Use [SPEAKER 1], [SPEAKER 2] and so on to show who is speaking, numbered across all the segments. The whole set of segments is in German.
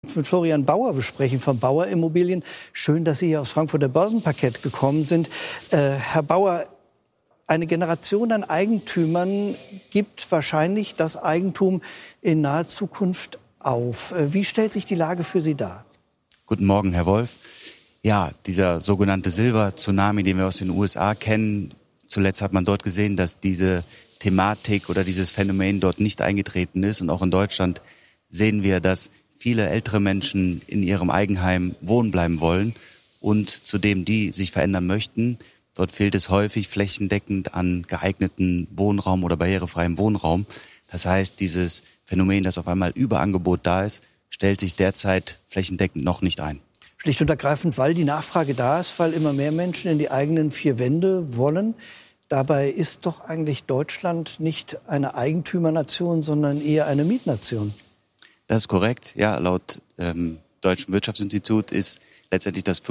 [SPEAKER 1] Mit Florian Bauer besprechen von Bauer Immobilien. Schön, dass Sie hier aufs Frankfurter Börsenparkett gekommen sind. Herr Bauer, eine Generation an Eigentümern gibt wahrscheinlich das Eigentum in naher Zukunft auf. Wie stellt sich die Lage für Sie dar?
[SPEAKER 2] Guten Morgen, Herr Wolf. Ja, dieser sogenannte Silber-Tsunami, den wir aus den USA kennen, zuletzt hat man dort gesehen, dass diese Thematik oder dieses Phänomen dort nicht eingetreten ist. Und auch in Deutschland sehen wir, dass viele ältere Menschen in ihrem Eigenheim wohnen bleiben wollen und zudem die sich verändern möchten. Dort fehlt es häufig flächendeckend an geeigneten Wohnraum oder barrierefreiem Wohnraum. Das heißt, dieses Phänomen, dass auf einmal Überangebot da ist, stellt sich derzeit flächendeckend noch nicht ein.
[SPEAKER 1] Schlicht und ergreifend, weil die Nachfrage da ist, weil immer mehr Menschen in die eigenen vier Wände wollen. Dabei ist doch eigentlich Deutschland nicht eine Eigentümernation, sondern eher eine Mietnation.
[SPEAKER 2] Das ist korrekt. Ja, laut Deutschen Wirtschaftsinstitut ist letztendlich, dass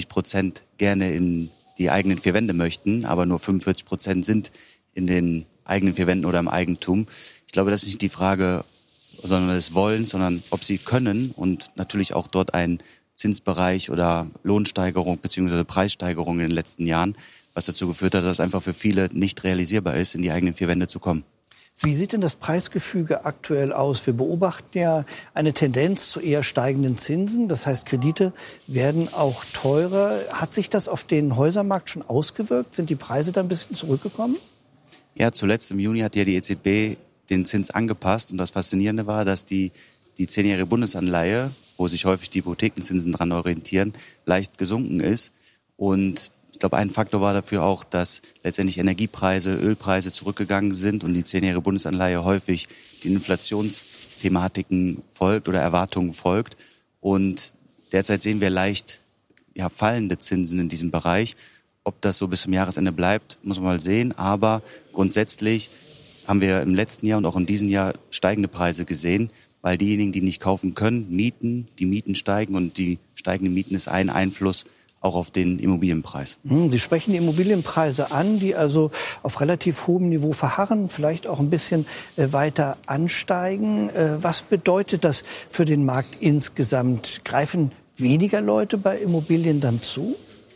[SPEAKER 2] 75% gerne in die eigenen vier Wände möchten, aber nur 45% sind in den eigenen vier Wänden oder im Eigentum. Ich glaube, das ist nicht die Frage, sondern des Wollens, sondern ob sie können und natürlich auch dort ein Zinsbereich oder Lohnsteigerung bzw. Preissteigerung in den letzten Jahren, was dazu geführt hat, dass es einfach für viele nicht realisierbar ist, in die eigenen vier Wände zu kommen.
[SPEAKER 1] Wie sieht denn das Preisgefüge aktuell aus? Wir beobachten ja eine Tendenz zu eher steigenden Zinsen. Das heißt, Kredite werden auch teurer. Hat sich das auf den Häusermarkt schon ausgewirkt? Sind die Preise da ein bisschen zurückgekommen?
[SPEAKER 2] Ja, zuletzt im Juni hat ja die EZB den Zins angepasst. Und das Faszinierende war, dass die 10-jährige Bundesanleihe, wo sich häufig die Hypothekenzinsen dran orientieren, leicht gesunken ist. Und ich glaube, ein Faktor war dafür auch, dass letztendlich Energiepreise, Ölpreise zurückgegangen sind und die 10-jährige Bundesanleihe häufig den Inflationsthematiken folgt oder Erwartungen folgt. Und derzeit sehen wir leicht fallende Zinsen in diesem Bereich. Ob das so bis zum Jahresende bleibt, muss man mal sehen. Aber grundsätzlich haben wir im letzten Jahr und auch in diesem Jahr steigende Preise gesehen, weil diejenigen, die nicht kaufen können, mieten, die Mieten steigen und die steigenden Mieten ist ein Einfluss auch auf den Immobilienpreis.
[SPEAKER 1] Sie sprechen die Immobilienpreise an, die also auf relativ hohem Niveau verharren, vielleicht auch ein bisschen weiter ansteigen. Was bedeutet das für den Markt insgesamt? Greifen weniger Leute bei Immobilien dann zu?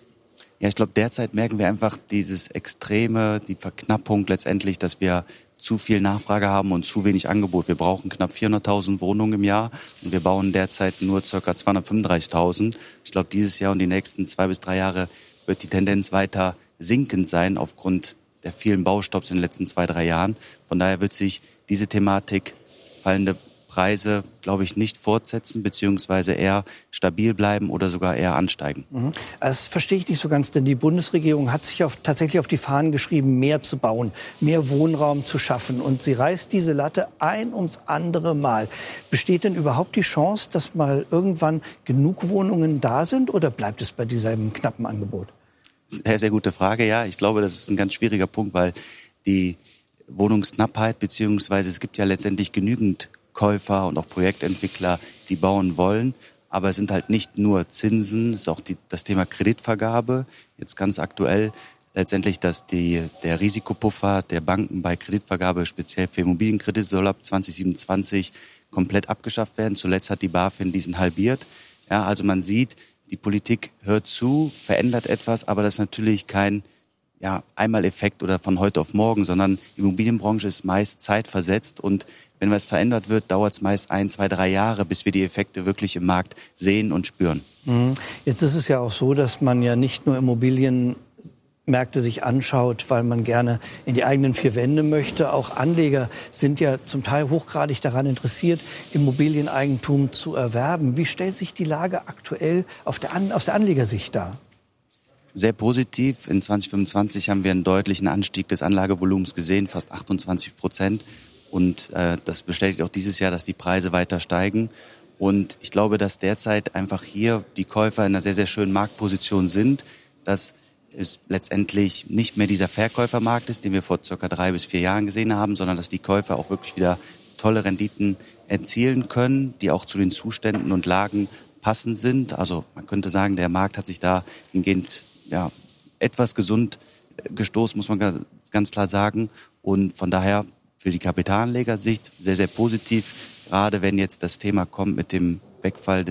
[SPEAKER 2] Ja, ich glaube, derzeit merken wir einfach dieses Extreme, die Verknappung letztendlich, dass wir zu viel Nachfrage haben und zu wenig Angebot. Wir brauchen knapp 400.000 Wohnungen im Jahr und wir bauen derzeit nur ca. 235.000. Ich glaube, dieses Jahr und die nächsten 2 bis 3 Jahre wird die Tendenz weiter sinkend sein aufgrund der vielen Baustopps in den letzten 2, 3 Jahren. Von daher wird sich diese Thematik fallende Preise, glaube ich, nicht fortsetzen, beziehungsweise eher stabil bleiben oder sogar eher ansteigen.
[SPEAKER 1] Das verstehe ich nicht so ganz, denn die Bundesregierung hat sich tatsächlich auf die Fahnen geschrieben, mehr zu bauen, mehr Wohnraum zu schaffen. Und sie reißt diese Latte ein ums andere Mal. Besteht denn überhaupt die Chance, dass mal irgendwann genug Wohnungen da sind oder bleibt es bei diesem knappen Angebot?
[SPEAKER 2] Sehr, sehr gute Frage. Ja, ich glaube, das ist ein ganz schwieriger Punkt, weil die Wohnungsknappheit, beziehungsweise es gibt ja letztendlich genügend Käufer und auch Projektentwickler, die bauen wollen. Aber es sind halt nicht nur Zinsen, es ist auch das Thema Kreditvergabe. Jetzt ganz aktuell letztendlich, dass der Risikopuffer der Banken bei Kreditvergabe speziell für Immobilienkredite soll ab 2027 komplett abgeschafft werden. Zuletzt hat die BaFin diesen halbiert. Ja, also man sieht, die Politik hört zu, verändert etwas, aber das ist natürlich kein Einmaleffekt oder von heute auf morgen, sondern die Immobilienbranche ist meist zeitversetzt und wenn was verändert wird, dauert es meist 1, 2, 3 Jahre, bis wir die Effekte wirklich im Markt sehen und spüren.
[SPEAKER 1] Jetzt ist es ja auch so, dass man ja nicht nur Immobilienmärkte sich anschaut, weil man gerne in die eigenen vier Wände möchte. Auch Anleger sind ja zum Teil hochgradig daran interessiert, Immobilieneigentum zu erwerben. Wie stellt sich die Lage aktuell aus der Anlegersicht dar?
[SPEAKER 2] Sehr positiv. In 2025 haben wir einen deutlichen Anstieg des Anlagevolumens gesehen, fast 28%. Und das bestätigt auch dieses Jahr, dass die Preise weiter steigen. Und ich glaube, dass derzeit einfach hier die Käufer in einer sehr, sehr schönen Marktposition sind, dass es letztendlich nicht mehr dieser Verkäufermarkt ist, den wir vor ca. 3 bis 4 Jahren gesehen haben, sondern dass die Käufer auch wirklich wieder tolle Renditen erzielen können, die auch zu den Zuständen und Lagen passend sind. Also man könnte sagen, der Markt hat sich da hingehend etwas gesund gestoßen, muss man ganz klar sagen. Und von daher für die Kapitalanlegersicht sehr, sehr positiv, gerade wenn jetzt das Thema kommt mit dem Wegfall